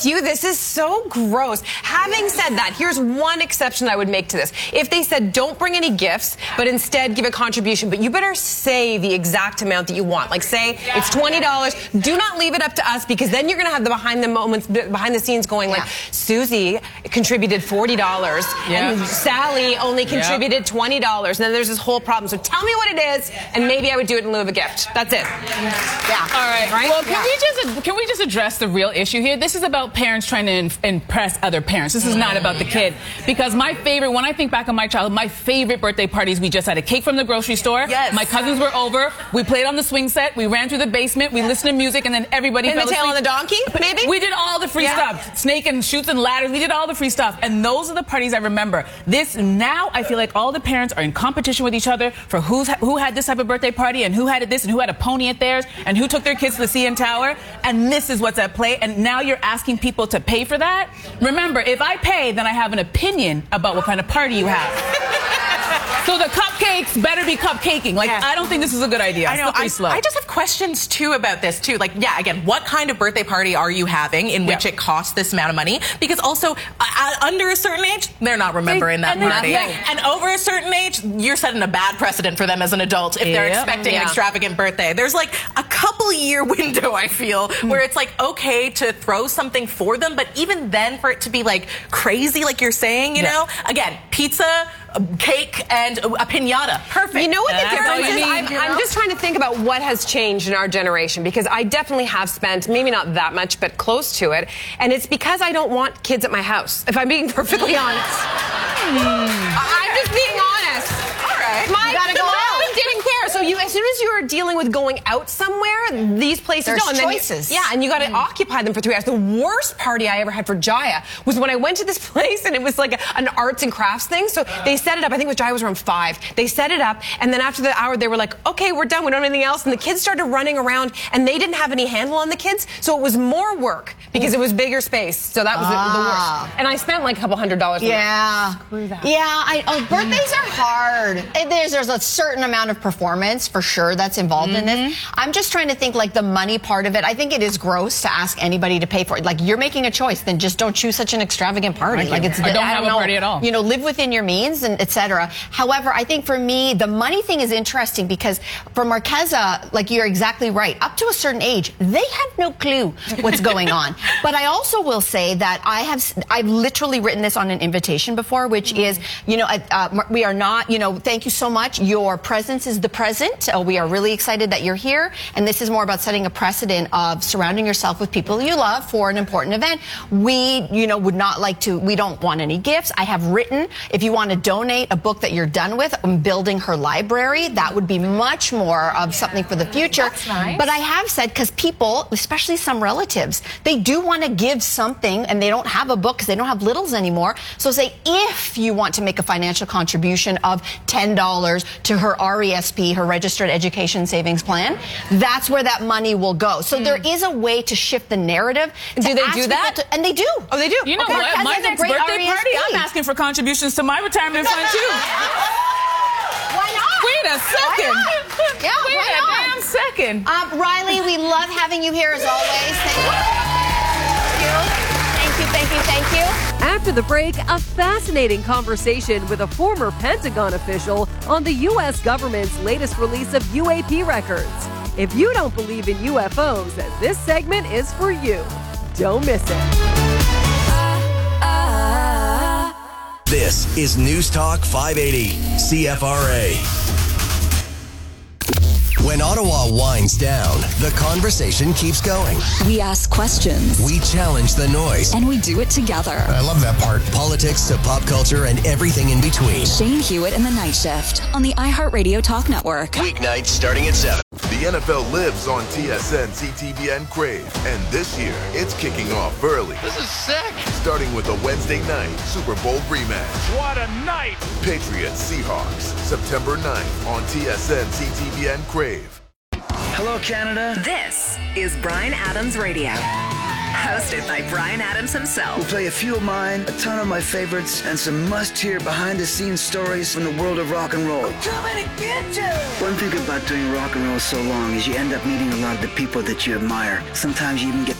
with you. This is so gross. Having said that, here's one exception I would make to this. If they said don't bring any gifts, but instead give a contribution, but you better say the exact amount that you want. Like say it's $20. Do not leave it up to us, because then you're going to have the behind the scenes going like, Susie contributed $40 and Sally only contributed $20. And then there's this whole problem. So tell me what it is, and maybe I would do it in lieu of a gift. That's it. All right. Well, can we just address the real issue here? This is about parents trying to impress other parents. This is not about the kid. Because my favorite, when I think back on my childhood, my favorite birthday parties, we just had a cake from the grocery store. Yes. My cousins were over. We played on the swing set. We ran through the basement. We listened to music, and then everybody fell asleep. The tail on the donkey, maybe? We did all the free stuff. Snake and chutes and ladders. We did all the free stuff. And those are the parties I remember. Now I feel like all the parents are in competition with each other for who had this type of birthday party, and who had this, and who had a pony at theirs, and who took their kids to the CN Tower. And this is what's at play. And now you're asking people to pay for that? Remember, if I pay, then I have an opinion about what kind of party you have. So the cupcakes better be cupcaking. Like, I don't think this is a good idea. I know. I just have questions, too, about this, too. Like, again, what kind of birthday party are you having in which it costs this amount of money? Because also, under a certain age, they're not remembering that party. And over a certain age, you're setting a bad precedent for them as an adult if they're expecting an extravagant birthday. There's, like, a couple-year window, I feel, where it's, like, okay to throw something for them, but even then, for it to be, like, crazy, like you're saying, you know? Again, pizza, cake, and a piñata. Perfect. You know what the difference is? I'm just trying to think about what has changed in our generation, because I definitely have spent, maybe not that much, but close to it. And it's because I don't want kids at my house, if I'm being perfectly honest. I'm just being honest. All right. My mom didn't care. So as soon as you are dealing with going out somewhere, these places don't. Choices. And you got to occupy them for 3 hours. The worst party I ever had for Jaya was when I went to this place, and it was like an arts and crafts thing. So they set it up. I think Jaya was around 5. They set it up, and then after the hour, they were like, okay, we're done. We don't have anything else. And the kids started running around, and they didn't have any handle on the kids. So it was more work because it was bigger space. So that was the worst. And I spent like a couple $100. Screw that. Birthdays are hard. There's a certain amount of performance, for sure, that's involved in this. I'm just trying to think, like, the money part of it. I think it is gross to ask anybody to pay for it. Like, you're making a choice, then just don't choose such an extravagant party. Like, it's don't have a party at all. You know, live within your means, and etc. However, I think for me, the money thing is interesting, because for Marquesa, like, you're exactly right. Up to a certain age, they have no clue what's going on. But I also will say that I've literally written this on an invitation before, which is, you know, we are not, you know, thank you so much. Your presence is the present. We are really excited that you're here. And this is more about setting a precedent of surrounding yourself with people you love for an important event. We, you know, would not like to, we don't want any gifts. I have written, if you want to donate a book that you're done with, building her library, that would be much more of something for the future. That's nice. But I have said, because people, especially some relatives, they do want to give something, and they don't have a book because they don't have littles anymore. So say, if you want to make a financial contribution of $10 to her RESP, her Registered Education Savings Plan, that's where that money will go. So there is a way to shift the narrative. Do they do that? And they do. Oh, they do? You know what? My next birthday party, I'm asking for contributions to my retirement fund, too. Why not? Wait a second. Yeah, Wait why a not? damn second. Riley, we love having you here as always. Thank you. After the break, a fascinating conversation with a former Pentagon official on the U.S. government's latest release of UAP records. If you don't believe in UFOs, this segment is for you. Don't miss it. This is News Talk 580, CFRA. When Ottawa winds down, the conversation keeps going. We ask questions. We challenge the noise. And we do it together. I love that part. Politics to pop culture and everything in between. Shane Hewitt and the Night Shift on the iHeartRadio Talk Network. Weeknights starting at 7. The NFL lives on TSN, CTV, and Crave. And this year, it's kicking off early. This is sick. Starting with a Wednesday night Super Bowl rematch. What a night. Patriots Seahawks, September 9th on TSN, CTV, and Crave. Hello, Canada. This is Bryan Adams Radio, hosted by Bryan Adams himself. We'll play a few of mine, a ton of my favorites, and some must-hear behind-the-scenes stories from the world of rock and roll. I'm coming to get you! One thing about doing rock and roll so long is you end up meeting a lot of the people that you admire. Sometimes you even get